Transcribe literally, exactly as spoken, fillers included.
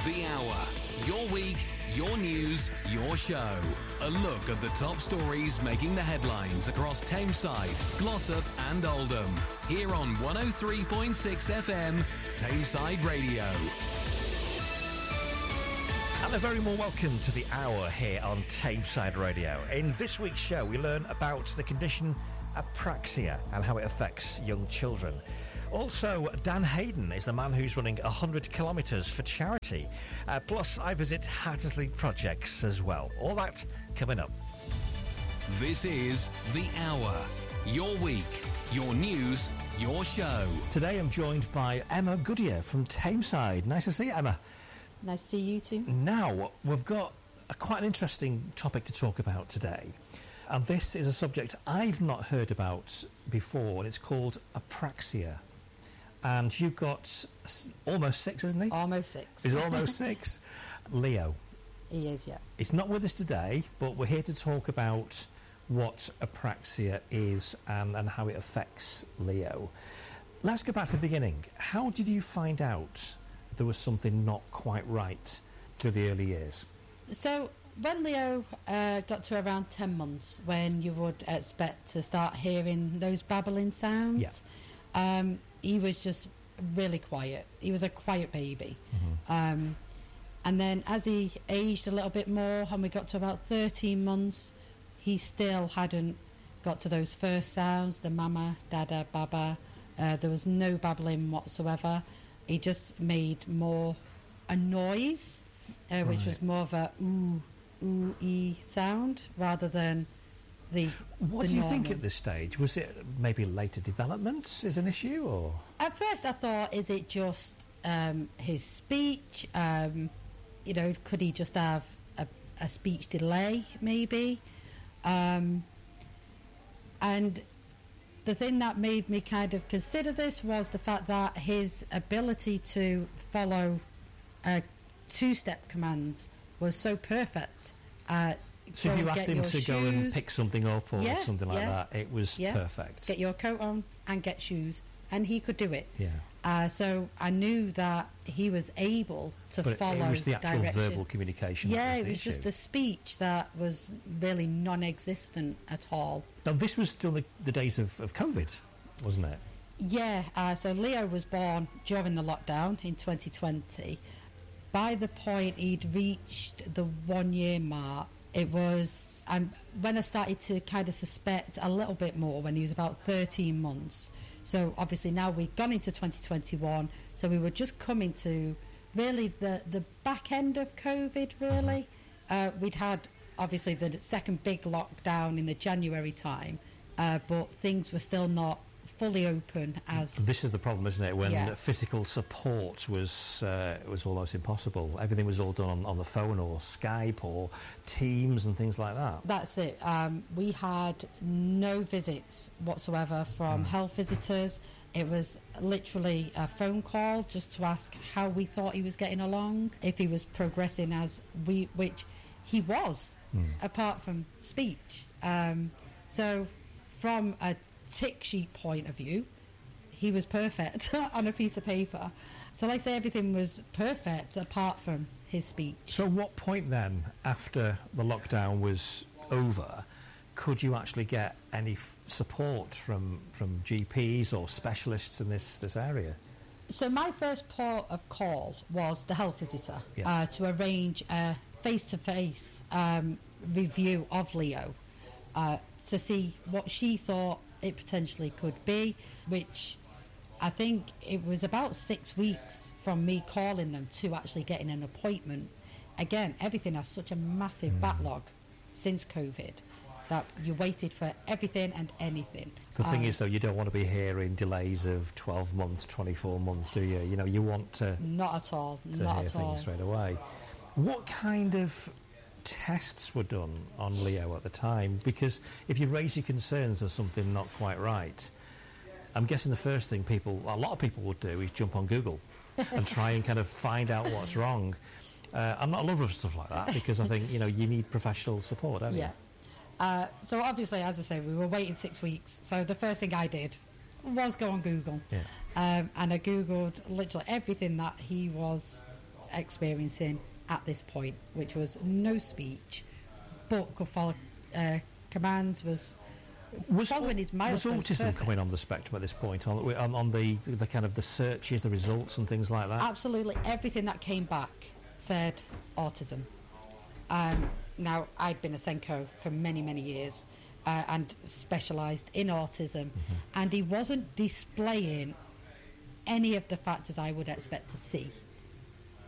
The Hour. Your week, your news, your show. A look at the top stories making the headlines across Tameside, Glossop and Oldham. Here on one oh three point six F M, Tameside Radio. And a very warm welcome to The Hour here on Tameside Radio. In this week's show, we learn about the condition apraxia and how it affects young children. Also, Dan Hayden is the man who's running one hundred kilometres for charity. Uh, plus, I visit Hattersley Projects as well. All that coming up. This is The Hour. Your week, your news, your show. Today I'm joined by Emma Goodyear from Tameside. Nice to see you, Emma. Nice to see you too. Now, we've got a quite an interesting topic to talk about today. And this is a subject I've not heard about before, and it's called apraxia. And you've got almost six, isn't he? Almost six. He's almost six. Leo. He is, yeah. He's not with us today, but we're here to talk about what apraxia is and, and how it affects Leo. Let's go back to the beginning. How did you find out there was something not quite right through the early years? So, when Leo uh, got to around ten months, when you would expect to start hearing those babbling sounds, yeah. um, he was just really quiet. He was a quiet baby. Mm-hmm. Um, and then as he aged a little bit more and we got to about thirteen months, he still hadn't got to those first sounds, the mama, dada, baba. Uh, there was no babbling whatsoever. He just made more a noise, uh, which right. was more of a ooh, ooh, ee sound rather than the What the do you normal. think at this stage? Was it maybe later development is an issue, or...? At first I thought, is it just um, his speech? Um, you know, could he just have a, a speech delay, maybe? Um, and the thing that made me kind of consider this was the fact that his ability to follow uh, two-step commands was so perfect. Uh, So if you asked him to go and pick something up or yeah, something like yeah, that, it was yeah. perfect. Get your coat on and get shoes, and he could do it. Yeah. Uh, so I knew that he was able to but follow. It was the actual direction. verbal communication. Yeah, that was it the was issue. just a speech that was really non-existent at all. Now, this was still the, the days of, of COVID, wasn't it? Yeah, uh, so Leo was born during the lockdown in twenty twenty. By the point he'd reached the one-year mark, it was um, when I started to kind of suspect a little bit more when he was about thirteen months. So obviously now we'd gone into twenty twenty-one, so we were just coming to really the, the back end of COVID, really. Uh, we'd had obviously the second big lockdown in the January time, uh, but things were still not fully open as... This is the problem, isn't it? When Yeah. physical support was uh, was almost impossible. Everything was all done on, on the phone or Skype or Teams and things like that. That's it. Um, we had no visits whatsoever from Mm. health visitors. It was literally a phone call just to ask how we thought he was getting along, if he was progressing as we, which he was, Mm. apart from speech. Um, so from a tick sheet point of view, he was perfect on a piece of paper. So like I say, everything was perfect apart from his speech. So what point then, after the lockdown was over, could you actually get any f- support from, from G Ps or specialists in this, this area? So my first port of call was the health visitor, Yeah. uh, to arrange a face-to-face um, review of Leo, uh, to see what she thought it potentially could be, which I think it was about six weeks from me calling them to actually getting an appointment. Again, everything has such a massive Mm. backlog since COVID that you waited for everything and anything. The thing Um, is, though, you don't want to be hearing delays of twelve months, twenty-four months, do you? You know, you want to, Not at all, to not hear at all. things straight away. What kind of tests were done on Leo at the time? Because if you raise your concerns there's something not quite right, I'm guessing the first thing people, a lot of people would do is jump on Google and try and kind of find out what's wrong. Uh, I'm not a lover of stuff like that because I think, you know, you need professional support, don't Yeah. Uh, so obviously, as I say, we were waiting six weeks. So the first thing I did was go on Google. Yeah. Um, and I Googled literally everything that he was experiencing at this point, which was no speech, but could follow uh, commands, was, was following his was milestones. autism perfect. coming on the spectrum at this point, on, on, on the, the kind of the searches, the results and things like that? Absolutely everything that came back said autism. Um, now, I'd been a Senko for many, many years uh, and specialised in autism, mm-hmm. and he wasn't displaying any of the factors I would expect to see.